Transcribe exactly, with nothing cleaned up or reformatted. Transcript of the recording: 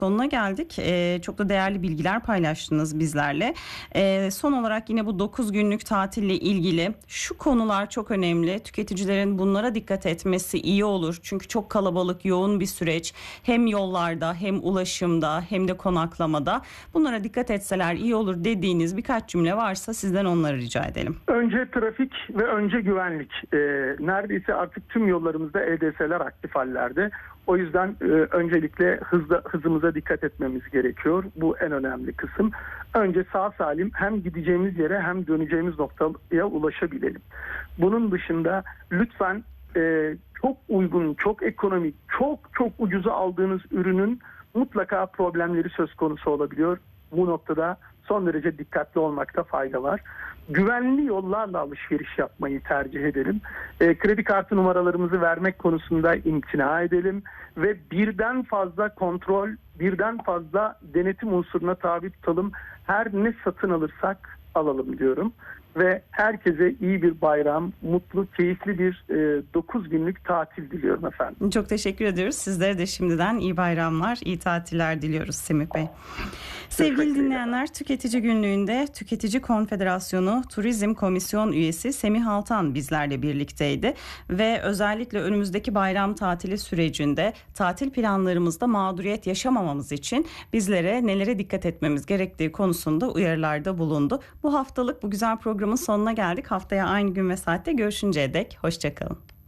Sonuna geldik. Ee, çok da değerli bilgiler paylaştınız bizlerle. Ee, son olarak yine bu dokuz günlük tatille ilgili şu konular çok önemli. Tüketicilerin bunlara dikkat etmesi iyi olur. Çünkü çok kalabalık, yoğun bir süreç. Hem yollarda, hem ulaşımda, hem de konaklamada. Bunlara dikkat etseler iyi olur dediğiniz birkaç cümle varsa sizden onları rica edelim. Önce trafik ve önce güvenlik. Ee, neredeyse artık tüm yollarımızda E D S'ler aktif hallerde. O yüzden e, öncelikle hızla, hızımıza dikkat etmemiz gerekiyor. Bu en önemli kısım. Önce sağ salim hem gideceğimiz yere hem döneceğimiz noktaya ulaşabilelim. Bunun dışında lütfen e, çok uygun, çok ekonomik, çok çok ucuza aldığınız ürünün mutlaka problemleri söz konusu olabiliyor. Bu noktada son derece dikkatli olmakta fayda var. Güvenli yollarla alışveriş yapmayı tercih edelim. E, kredi kartı numaralarımızı vermek konusunda imtina edelim ve birden fazla kontrol, birden fazla denetim unsuruna tabi tutalım. Her ne satın alırsak alalım diyorum. Ve herkese iyi bir bayram, mutlu, keyifli bir e, dokuz günlük tatil diliyorum efendim. Çok teşekkür ediyoruz. Sizlere de şimdiden iyi bayramlar, iyi tatiller diliyoruz Semih Bey. Sevgili dinleyenler, Tüketici Günlüğü'nde Tüketici Konfederasyonu Turizm Komisyon Üyesi Semih Altan bizlerle birlikteydi. Ve özellikle önümüzdeki bayram tatili sürecinde tatil planlarımızda mağduriyet yaşamamamız için bizlere nelere dikkat etmemiz gerektiği konusunda uyarılarda bulundu. Bu haftalık bu güzel programın sonuna geldik. Haftaya aynı gün ve saatte görüşünceye dek hoşça kalın.